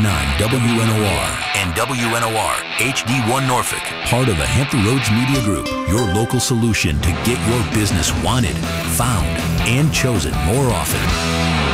9 WNOR and WNOR HD1 Norfolk, part of the Hampton Roads Media Group, your local solution to get your business wanted, found, and chosen more often.